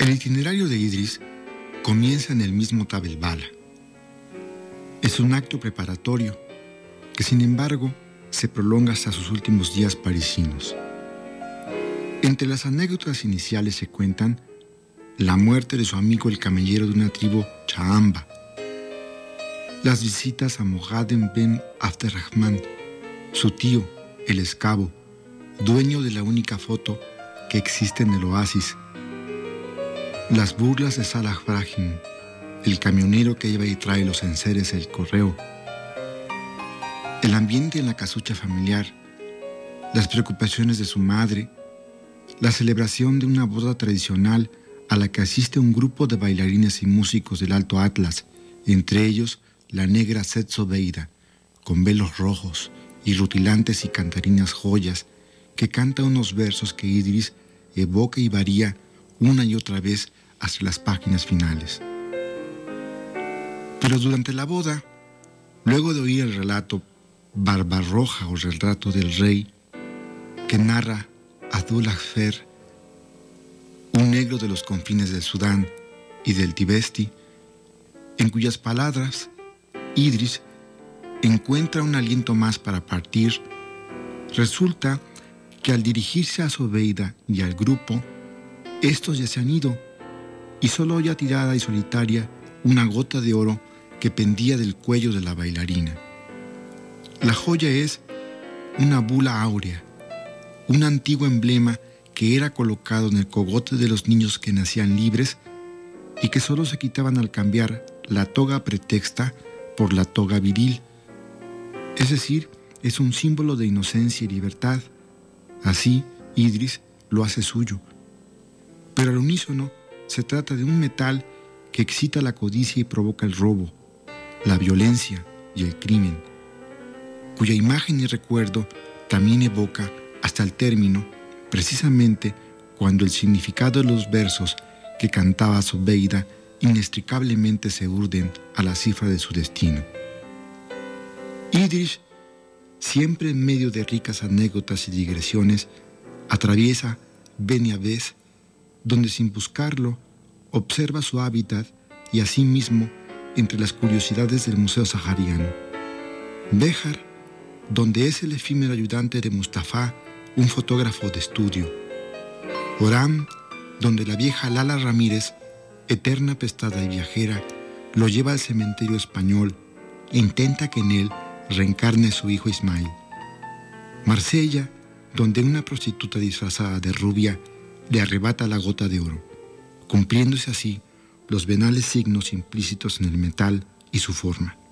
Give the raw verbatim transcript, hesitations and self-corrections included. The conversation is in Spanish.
El itinerario de Idris comienza en el mismo Tab el Bala. Es un acto preparatorio que, sin embargo, se prolonga hasta sus últimos días parisinos. Entre las anécdotas iniciales se cuentan la muerte de su amigo el camellero de una tribu Chahamba, las visitas a Mohaddem ben Abderrahman, su tío, el escavo, dueño de la única foto que existe en el oasis, las burlas de Salah Brahim, el camionero que lleva y trae los enseres del correo, el ambiente en la casucha familiar, las preocupaciones de su madre, la celebración de una boda tradicional a la que asiste un grupo de bailarines y músicos del Alto Atlas, entre ellos la negra Seth Zobeida, con velos rojos y rutilantes y cantarinas joyas, que canta unos versos que Idris evoca y varía una y otra vez hasta las páginas finales. Pero durante la boda, luego de oír el relato Barbarroja o retrato del rey, que narra Abdul Akfer, un negro de los confines del Sudán y del Tibesti, en cuyas palabras Idris encuentra un aliento más para partir, resulta que al dirigirse a Zobeida y al grupo, estos ya se han ido y solo ya tirada y solitaria una gota de oro que pendía del cuello de la bailarina. La joya es una bula áurea, un antiguo emblema que era colocado en el cogote de los niños que nacían libres y que solo se quitaban al cambiar la toga pretexta por la toga viril. Es decir, es un símbolo de inocencia y libertad. Así, Idris lo hace suyo. Pero al unísono, se trata de un metal que excita la codicia y provoca el robo, la violencia y el crimen, cuya imagen y recuerdo también evoca hasta el término, precisamente cuando el significado de los versos que cantaba Zobeida inextricablemente se urden a la cifra de su destino. Idris, siempre en medio de ricas anécdotas y digresiones, atraviesa Beni Abbes, donde sin buscarlo observa su hábitat y asimismo entre las curiosidades del Museo Sahariano. Béjar, donde es el efímero ayudante de Mustafa, un fotógrafo de estudio. Oram, donde la vieja Lala Ramírez, eterna pestada y viajera, lo lleva al cementerio español e intenta que en él reencarne su hijo Ismail. Marsella, donde una prostituta disfrazada de rubia le arrebata la gota de oro, cumpliéndose así los venales signos implícitos en el metal y su forma.